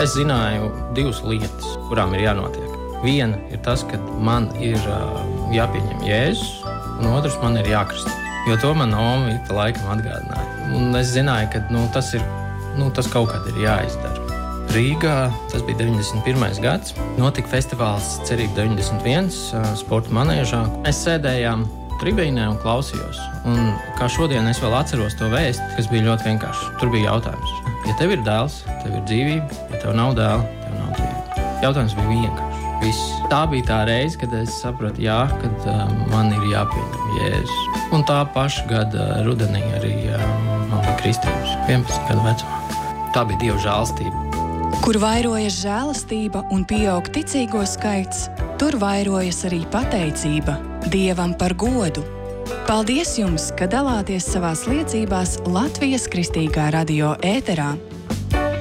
Es zināju 2 lietas, kurām ir jānotiek. Viena ir tas, ka man ir jāpieņem Jēzus, un otrs man ir jākristē. Jo to man Oma ik pa laikam atgādināja. Un es zināju, ka tas kaut kad ir jāizdara. Rīgā, tas bija 91. gads, notika festivāls Cerība 91 sporta manēžā. Mēs sēdējām tribīnē un klausījos. Un kā šodien es vēl atceros to vēstu, kas bija ļoti vienkārši. Tur bija jautājums. Ja tev ir dēls, tev ir dzīvība, ja tev nav dēla, tev nav dzīvība. Jautājums bija vienkārši. Viss. Tā bija tā reize, kad es sapratu, kad man ir jāpieņem Jēzus. Un tā paša gada rudenī arī man bija kristības, 11 gadu vecumā. Tā bija Dieva žēlastība. Kur vairojas žēlastība un pieaug ticīgo skaits, tur vairojas arī pateicība Dievam par godu. Paldies jums, ka dalāties savās liecībās Latvijas Kristīgā radio ēterā.